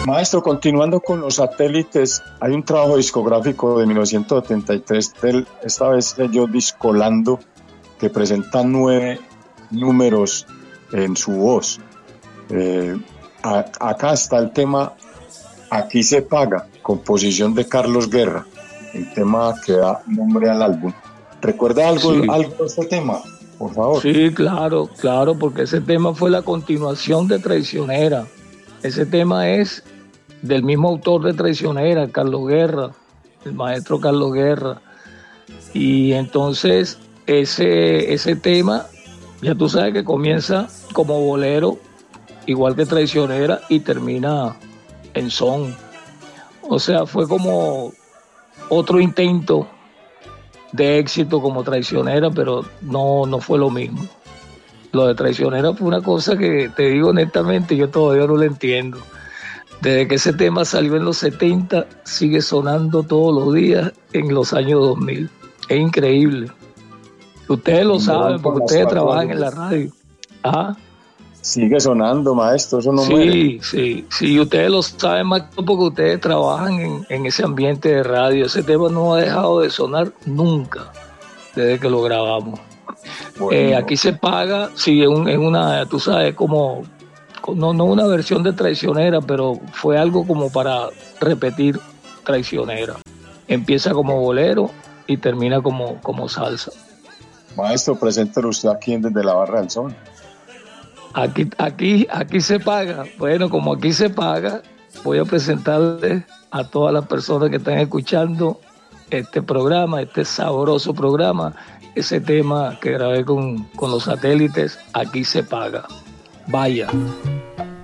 Maestro, continuando con los satélites, hay un trabajo discográfico de 1973, esta vez ellos Discolando, que presenta 9 números en su voz. Acá está el tema Aquí se paga, composición de Carlos Guerra, el tema que da nombre al álbum. ¿Recuerda algo de este tema, por favor? Sí, claro, porque ese tema fue la continuación de Traicionera. Ese tema es del mismo autor de Traicionera, Carlos Guerra, el maestro Carlos Guerra. Y entonces ese tema, ya tú sabes que comienza como bolero, igual que Traicionera, y termina en son. O sea, fue como otro intento de éxito como Traicionera, pero no fue lo mismo. Lo de Traicionera fue una cosa que, te digo honestamente, yo todavía no lo entiendo. Desde que ese tema salió en los 70, sigue sonando todos los días en los años 2000. Es increíble. Ustedes lo saben porque ustedes trabajan en la radio. ¿Ah? Sigue sonando, maestro, eso no muere. Sí, ustedes lo saben más porque ustedes trabajan en ese ambiente de radio. Ese tema no ha dejado de sonar nunca desde que lo grabamos. Bueno. Aquí se paga, sí, es una, tú sabes, como, no una versión de Traicionera, pero fue algo como para repetir Traicionera. Empieza como bolero y termina como salsa. Maestro, preséntelo usted aquí Desde la Barra del Sol. Aquí se paga. Bueno, como aquí se paga, voy a presentarles a todas las personas que están escuchando este programa, este sabroso programa, ese tema que grabé con los satélites, Aquí se paga. Vaya.